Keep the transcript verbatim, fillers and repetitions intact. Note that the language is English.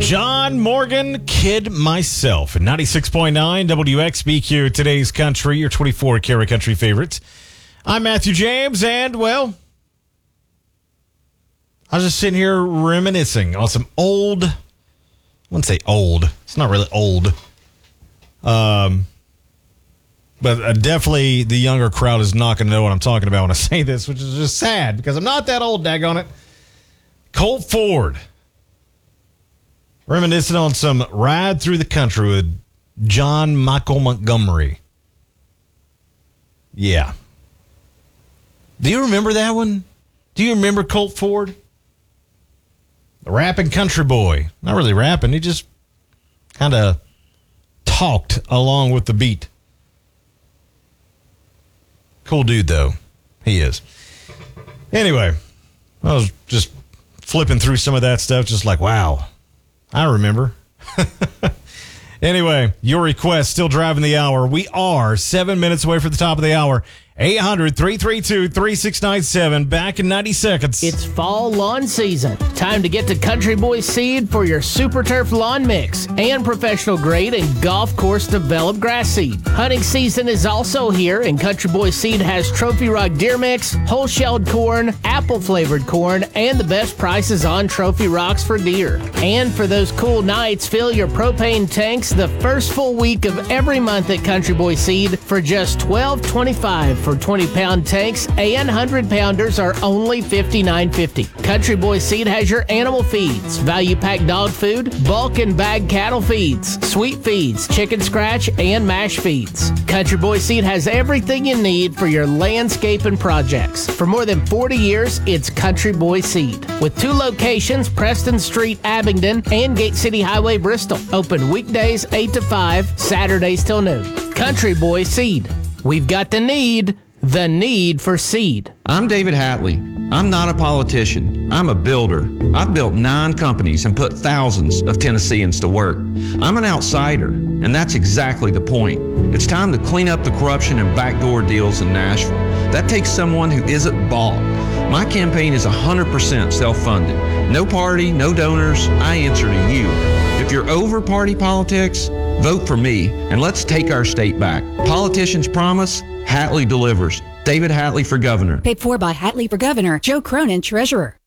John Morgan, Kid Myself, and ninety-six point nine W X B Q, today's country, your twenty-four karat country favorite. I'm Matthew James, and, well, I was just sitting here reminiscing on some old, I wouldn't say old, it's not really old, um, but uh, definitely the younger crowd is not going to know what I'm talking about when I say this, which is just sad, because I'm not that old, daggone it. Colt Ford. Reminiscing on some Ride Through the Country with John Michael Montgomery. Yeah. Do you remember that one? Do you remember Colt Ford? The rapping country boy. Not really rapping. He just kind of talked along with the beat. Cool dude, though. He is. Anyway, I was just flipping through some of that stuff, just like, wow. I remember. Anyway, your request, still driving the hour. We are seven minutes away from the top of the hour. eight hundred, three three two, three six nine seven. Back in ninety seconds. It's fall lawn season. Time to get to Country Boy Seed for your Super Turf lawn mix and professional grade and golf course developed grass seed. Hunting season is also here, and Country Boy Seed has Trophy Rock Deer Mix, whole shelled corn, apple flavored corn, and the best prices on Trophy Rocks for deer. And for those cool nights, fill your propane tanks the first full week of every month at Country Boy Seed for just twelve twenty-five. For twenty pound tanks and one hundred pounders are only fifty-nine fifty. Country Boy Seed has your animal feeds, value pack dog food, bulk and bag cattle feeds, sweet feeds, chicken scratch, and mash feeds. Country Boy Seed has everything you need for your landscaping projects. For more than forty years, it's Country Boy Seed. With two locations, Preston Street, Abingdon, and Gate City Highway, Bristol. Open weekdays eight to five, Saturdays till noon. Country Boy Seed. We've got the need, the need for seed. I'm David Hatley. I'm not a politician. I'm a builder. I've built nine companies and put thousands of Tennesseans to work. I'm an outsider, and that's exactly the point. It's time to clean up the corruption and backdoor deals in Nashville. That takes someone who isn't bought. My campaign is one hundred percent self-funded. No party, no donors. I answer to you. If you're over party politics, vote for me, and let's take our state back. Politicians promise, Hatley delivers. David Hatley for governor. Paid for by Hatley for governor. Joe Cronin, treasurer.